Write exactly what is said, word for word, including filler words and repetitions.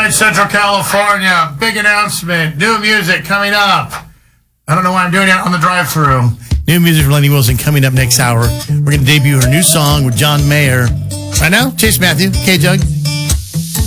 right, Central California, big announcement. New music coming up. I don't know why I'm doing it on the drive-thru. New music from Lainey Wilson coming up next hour. We're going to debut her new song with John Mayer. Right now, Chase Matthew, K-Jug.